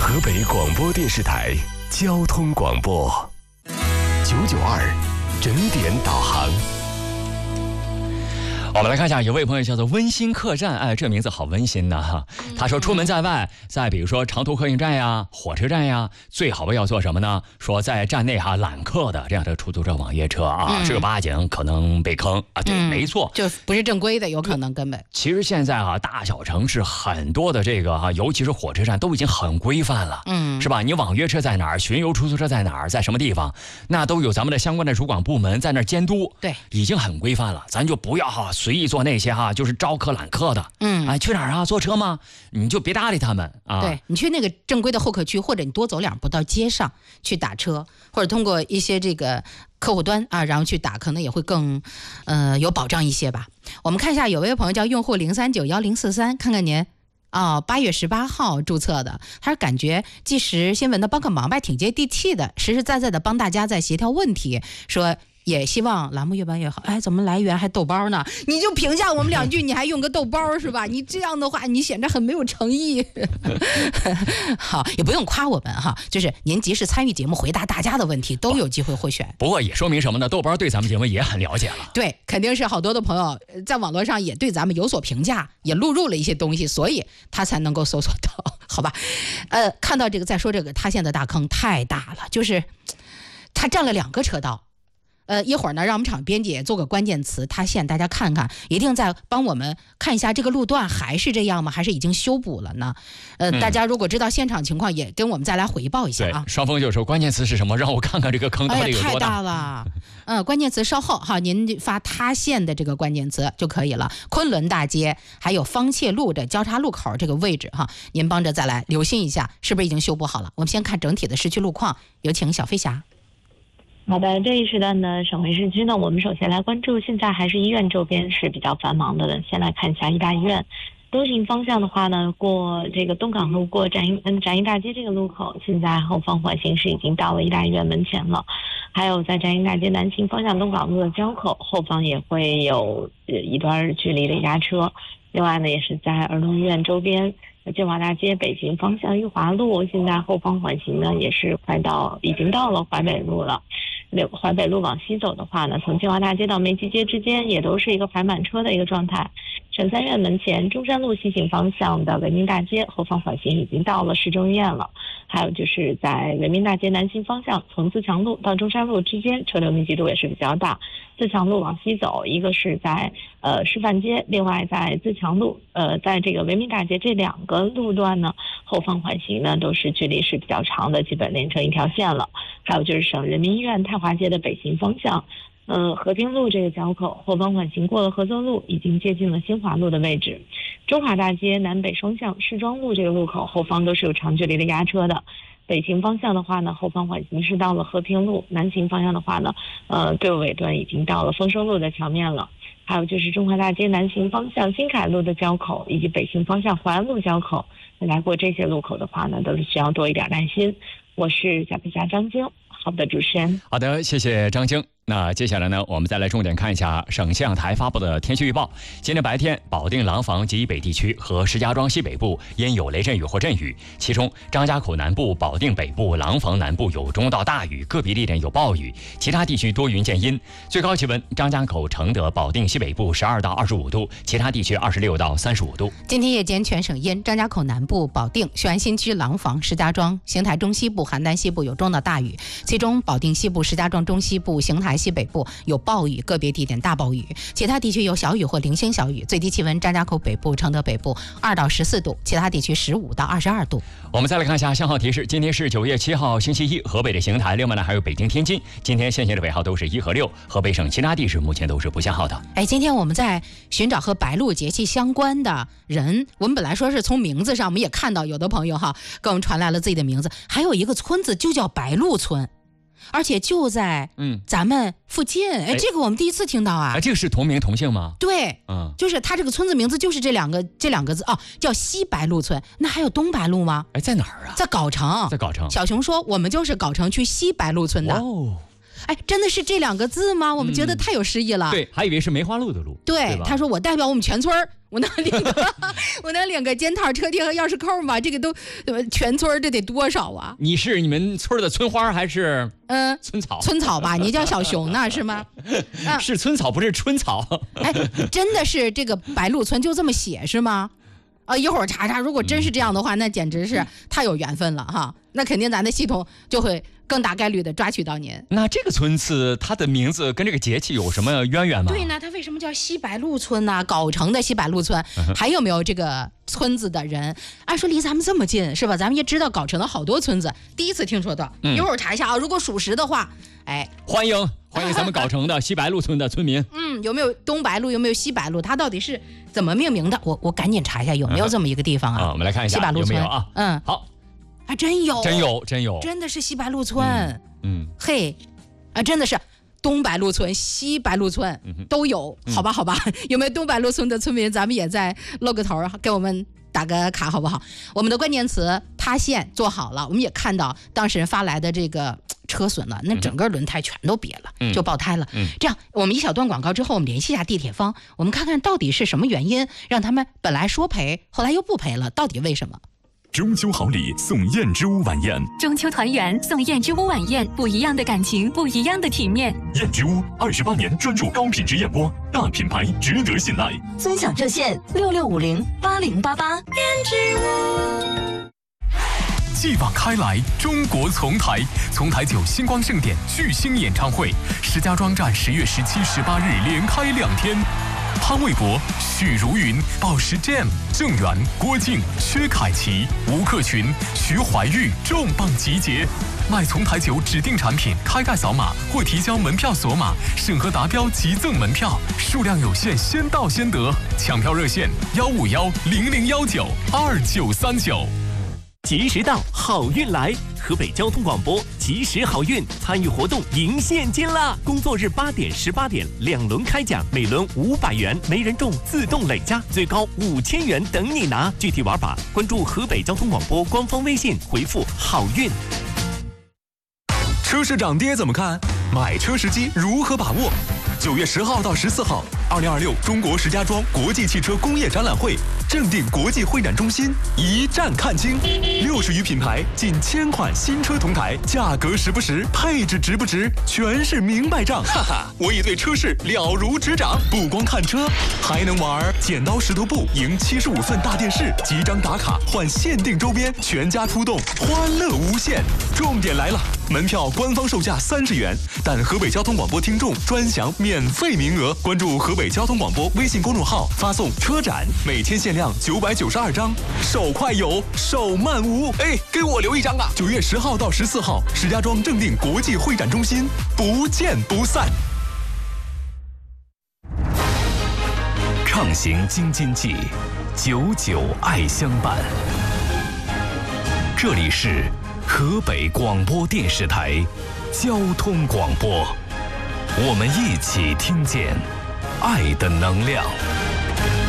河北广播电视台交通广播992整点导航。 我们来看一下，有位朋友叫做温馨客栈，哎，这名字好温馨呐哈。他说出门在外，在比如说长途客运站呀、火车站呀，最好不要做什么呢？说在站内揽客的这样的出租车、网约车啊，正儿八经可能被坑啊。对，没错， 就不是正规的，有可能根本。 其实现在大小城市很多的这个尤其是火车站都已经很规范了，是吧？你网约车在哪儿，巡游出租车在哪儿，在什么地方，那都有咱们的相关的主管部门在那儿监督， 对， 已经很规范了。咱就不要随意做那些就是招客揽客的，去哪儿啊？坐车吗？你就别搭理他们啊。 对，你去那个正规的候客区，或者你多走2步到街上去打车，或者通过一些这个客户端然后去打，可能也会更有保障一些吧。我们看一下，有位朋友叫用户0391043，看看您8月18号注册的，他是感觉即时新闻的帮个忙吧，挺接地气的，实实在在的帮大家在协调问题，说也希望栏目越办越好。哎，怎么来源还豆包呢？你就评价我们2句，你还用个豆包是吧？你这样的话，你显得很没有诚意。好，也不用夸我们就是您及时参与节目，回答大家的问题，都有机会获选。 不过也说明什么呢？豆包对咱们节目也很了解了。 对，肯定是好多的朋友在网络上也对咱们有所评价，也录入了一些东西，所以他才能够搜索到，好吧？看到这个，再说这个塌陷的大坑太大了，就是他占了2个车道。一会儿呢，让我们场编辑也做个关键词塌陷，大家看看，一定在帮我们看一下这个路段还是这样吗？还是已经修补了呢？大家如果知道现场情况，也跟我们再来回报一下啊。 对，双峰就说关键词是什么？让我看看这个坑到底有多大。 太大了。关键词稍后您发塌陷的这个关键词就可以了。昆仑大街还有方切路的交叉路口这个位置您帮着再来留心一下，是不是已经修补好了？我们先看整体的市区路况，有请小飞侠。 好的，这一时段的省会市区呢，我们首先来关注现在还是医院周边是比较繁忙的。先来看一下医大医院东行方向的话呢，过这个东港路过展英大街这个路口，现在后方缓行是已经到了医大医院门前了。还有在展英大街南行方向东港路的交口后方也会有一段距离的压车。另外呢，也是在儿童医院周边建华大街北行方向裕华路，现在后方缓行呢也是已经到了淮北路了。淮北路往西走的话呢，从建华大街到梅集街之间也都是一个排满车的一个状态。省三院门前中山路西行方向的文明大街后方缓行已经到了市政医院了。还有就是在文明大街南行方向，从自强路到中山路之间车流密集度也是比较大。自强路往西走，一个是在师范街，另外在自强路在这个文明大街这2个路段呢，后方缓行呢都是距离是比较长的，基本连成一条线了。还有就是省人民医院太华街的北行方向，和平路这个交口后方缓行过了合作路，已经接近了新华路的位置。中华大街南北双向市庄路这个路口后方都是有长距离的压车的。北行方向的话呢，后方缓行是到了和平路；南行方向的话呢，队伍尾段已经到了丰收路的桥面了。还有就是中华大街南行方向新凯路的交口，以及北行方向淮安路交口，来过这些路口的话呢，都是需要多一点耐心。我是小飞侠张晶。好的，主持人。 好的，谢谢张晶。那接下来呢，我们再来重点看一下省气象台发布的天气预报。今天白天，保定廊坊及以北地区和石家庄西北部因有雷阵雨或阵雨，其中张家口南部、保定北部、廊坊南部有中到大雨，个别地点有暴雨，其他地区多云见阴。最高气温，张家口、承德、保定西北部12到25度，其他地区26到35度。 今天夜间全省阴，张家口南部、保定、雄安新区、廊坊、石家庄、邢台中西部、邯郸西部有中到大雨，其中保定西部、石家庄中西部、邢台西北部有暴雨，个别地点大暴雨，其他地区有小雨或零星小雨。最低气温，张家口北部、承德北部2到14度，其他地区15到22度。 我们再来看一下信号提示，今天是9月7号星期一，河北的邢台，另外呢还有北京、天津，今天限行的尾号都是1和6，河北省其他地市目前都是不限号的。 今天我们在寻找和白露节气相关的人，我们本来说是从名字上，我们也看到有的朋友给我们传来了自己的名字，还有一个村子就叫白露村，而且就在咱们附近。这个我们第一次听到啊。 这个是同名同姓吗？ 对，就是他这个村子名字就是这两个字叫西白鹿村。那还有东白鹿吗？ 在哪儿啊？ 在藁城。 在藁城。 小熊说我们就是藁城区西白鹿村的。真的是这2个字吗？我们觉得太有诗意了。 对，还以为是梅花鹿的鹿。 对，他说我代表我们全村， 我能领个肩套、车贴和钥匙扣吗？这个都全村这得多少啊？ 你是你们村的村花还是村草？ 村草吧，你叫小熊呢是吗？ 是村草，不是春草。 哎，真的是这个白鹿村就这么写是吗？一会儿查查，如果真是这样的话，那简直是太有缘分了哈！那肯定咱的系统就会更大概率的抓取到您。 那这个村子它的名字跟这个节气有什么渊源吗？ 对呢，它为什么叫西白鹿村呢？藁城的西白鹿村，还有没有这个村子的人？按说离咱们这么近是吧？咱们也知道藁城的好多村子，第一次听说的。一会儿查一下啊，如果属实的话，哎， 欢迎咱们藁城的西白鹿村的村民。 有没有东白鹿？有没有西白鹿？它到底是怎么命名的？我赶紧查一下有没有这么一个地方啊？ 我们来看一下西白鹿村有没有啊？好， 还真有，真的是西白鹿村。嘿，真的是东白鹿村、西白鹿村都有。好吧，有没有东白鹿村的村民？咱们也再露个头，给我们打个卡好不好？我们的关键词塌陷做好了，我们也看到当事人发来的这个车损了，那整个轮胎全都瘪了，就爆胎了。这样，我们一小段广告之后，我们联系一下地铁方，我们看看到底是什么原因让他们本来说赔，后来又不赔了，到底为什么？ 中秋好礼送燕之屋晚宴， 中秋团圆送燕之屋晚宴，不一样的感情，不一样的体面。 燕之屋28年专注高品质燕窝，大品牌值得信赖。 尊享热线66508088。燕之屋。 继往开来，中国丛台9星光盛典巨星演唱会，石家庄站10月17、18日连开2天。潘玮柏、许茹芸、宝石 Jam、郑源、郭靖、薛凯琪、吴克群、徐怀钰重磅集结。买丛台9指定产品，开盖扫码或提交门票锁码，审核达标即赠门票，数量有限，先到先得。抢票热线15100192939。 及时到，好运来！河北交通广播及时好运，参与活动赢现金啦！工作日8点、18点2轮开奖，每轮500元，没人中自动累加，最高5000元等你拿。具体玩法关注河北交通广播官方微信，回复好运。 车市涨跌怎么看？买车时机如何把握？9月10号到14号，2026中国石家庄国际汽车工业展览会正定国际会展中心一站看清，60余品牌，近1000款新车同台，价格实不实，配置值不值，全是明白账。哈哈，我已对车市了如指掌，不光看车，还能玩剪刀石头布，赢75寸大电视，集章打卡换限定周边，全家出动，欢乐无限。重点来了，门票官方售价30元，但河北交通广播听众专享免费名额。关注河北交通广播微信公众号，发送车展，每天限量992张，手快有，手慢无。哎，给我留一张啊！9月10号到14号，石家庄正定国际会展中心，不见不散。 畅行京津冀，久久爱相伴。这里是河北广播电视台交通广播，我们一起听见爱的能量。